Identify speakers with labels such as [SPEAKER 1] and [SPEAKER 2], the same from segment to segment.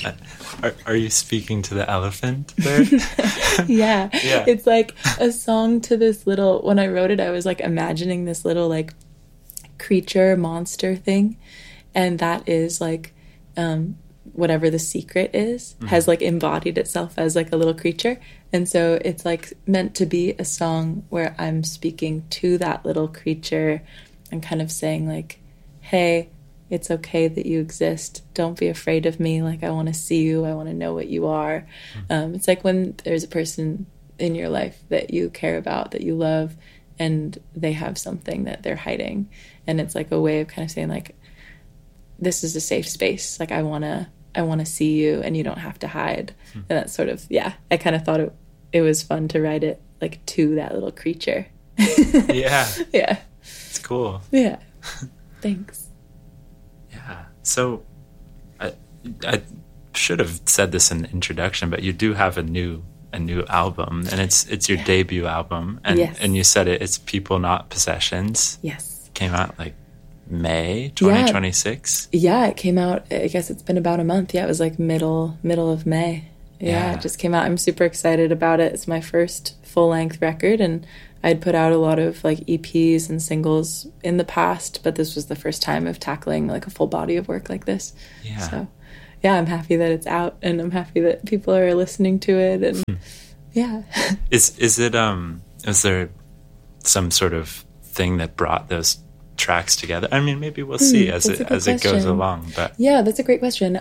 [SPEAKER 1] Are you speaking to the elephant there?
[SPEAKER 2] Yeah.
[SPEAKER 1] Yeah.
[SPEAKER 2] It's like a song to this little, when I wrote it, I was like imagining this little like creature monster thing. And that is like, whatever the secret is, has like embodied itself as like a little creature. And so it's like meant to be a song where I'm speaking to that little creature and kind of saying like, hey, it's okay that you exist. Don't be afraid of me. Like, I want to see you. I want to know what you are. It's like when there's a person in your life that you care about, that you love, and they have something that they're hiding. And it's like a way of kind of saying like, this is a safe space. Like, I want to see you and you don't have to hide. And that's sort of, yeah, I kind of thought it was fun to write it like to that little creature.
[SPEAKER 1] Yeah.
[SPEAKER 2] Yeah.
[SPEAKER 1] It's cool.
[SPEAKER 2] Yeah. Thanks.
[SPEAKER 1] Yeah. So I should have said this in the introduction, but you do have a new album, and it's your debut album. And
[SPEAKER 2] Yes.
[SPEAKER 1] and you said it's People Not Possessions.
[SPEAKER 2] Yes.
[SPEAKER 1] Came out like May 2026.
[SPEAKER 2] Yeah, it came out, I guess it's been about a month. Yeah, it was like middle of May. Yeah, it just came out. I'm super excited about it. It's my first full-length record, and I'd put out a lot of like EPs and singles in the past, but this was the first time of tackling like a full body of work like this.
[SPEAKER 1] Yeah.
[SPEAKER 2] So, yeah, I'm happy that it's out, and I'm happy that people are listening to it, and yeah.
[SPEAKER 1] Is there some sort of thing that brought those tracks together? I mean, maybe we'll see as it goes along, but
[SPEAKER 2] yeah, that's a great question.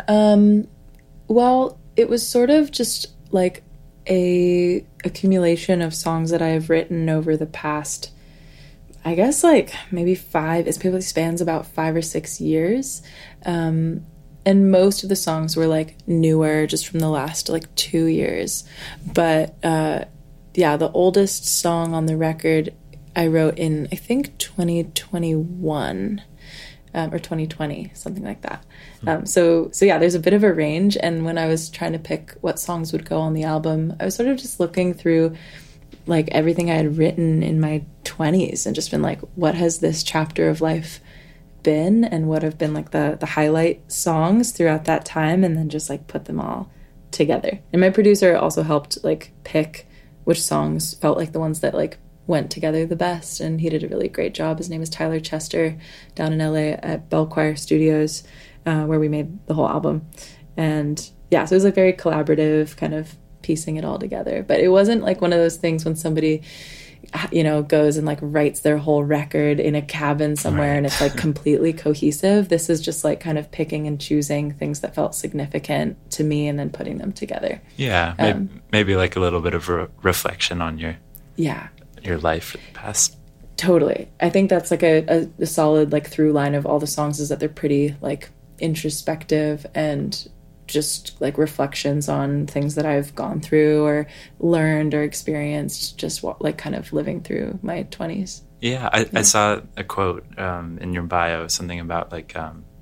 [SPEAKER 2] Well, it was sort of just like a accumulation of songs that I have written over the past, I guess like maybe 5, it probably spans about 5 or 6 years. And most of the songs were like newer, just from the last like 2 years. But yeah, the oldest song on the record I wrote in, I think, 2021 or 2020, something like that. So yeah, there's a bit of a range. And when I was trying to pick what songs would go on the album, I was sort of just looking through like everything I had written in my 20s and just been like, what has this chapter of life been, and what have been like the highlight songs throughout that time, and then just like put them all together. And my producer also helped like pick which songs felt like the ones that like went together the best, and he did a really great job. His name is Tyler Chester, down in LA at Bell Choir Studios, where we made the whole album. And yeah, so it was like very collaborative, kind of piecing it all together. But it wasn't like one of those things when somebody, you know, goes and like writes their whole record in a cabin somewhere, right, and it's like completely cohesive. This is just like kind of picking and choosing things that felt significant to me and then putting them together.
[SPEAKER 1] Yeah, maybe like a little bit of reflection on your life for the past.
[SPEAKER 2] Totally. I think that's like a solid like through line of all the songs, is that they're pretty like introspective and just like reflections on things that I've gone through or learned or experienced, just like kind of living through my 20s.
[SPEAKER 1] Yeah, I saw a quote in your bio, something about like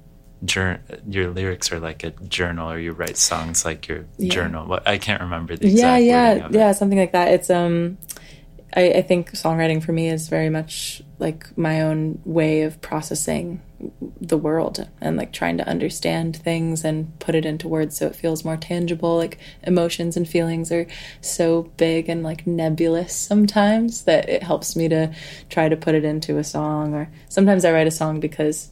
[SPEAKER 1] your lyrics are like a journal, or you write songs like your journal. Well, I can't remember the exact wording of it.
[SPEAKER 2] Something like that. It's I think songwriting for me is very much like my own way of processing the world and like trying to understand things and put it into words so it feels more tangible. Like emotions and feelings are so big and like nebulous sometimes that it helps me to try to put it into a song. Or sometimes I write a song because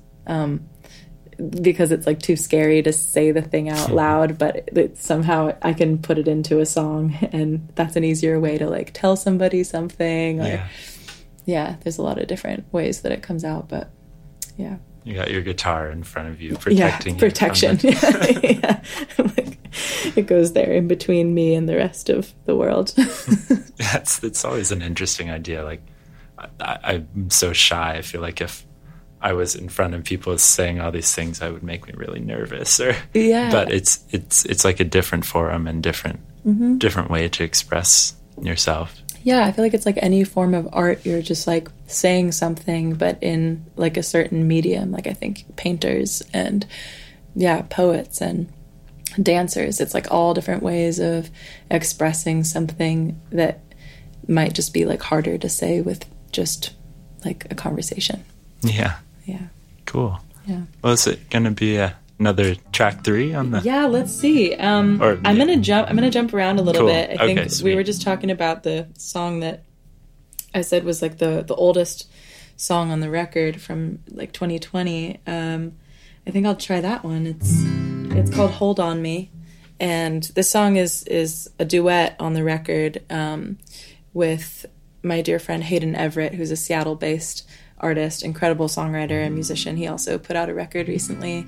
[SPEAKER 2] it's like too scary to say the thing out loud, but somehow I can put it into a song, and that's an easier way to like tell somebody something. Or there's a lot of different ways that it comes out, but yeah.
[SPEAKER 1] You got your guitar in front of you, protecting you.
[SPEAKER 2] Protection. Yeah. Like, it goes there in between me and the rest of the world.
[SPEAKER 1] That's always an interesting idea. Like I'm so shy. I feel like if I was in front of people saying all these things, I would make me really nervous. But it's like a different forum and different way to express yourself.
[SPEAKER 2] Yeah, I feel like it's like any form of art. You're just like saying something, but in like a certain medium. Like I think painters and poets and dancers, it's like all different ways of expressing something that might just be like harder to say with just like a conversation.
[SPEAKER 1] Yeah.
[SPEAKER 2] Yeah.
[SPEAKER 1] Cool.
[SPEAKER 2] Yeah.
[SPEAKER 1] Well, is it going to be a another track 3 on the?
[SPEAKER 2] Yeah, let's see. I'm gonna jump around a little bit. I think we were just talking about the song that I said was like the oldest song on the record from like 2020. I think I'll try that one. It's called "Hold on Me," and this song is a duet on the record with my dear friend Hayden Everett, who's a Seattle-based artist, incredible songwriter and musician. He also put out a record recently,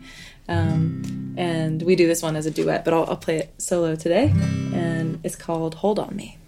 [SPEAKER 2] and we do this one as a duet, but I'll play it solo today, and it's called "Hold on Me."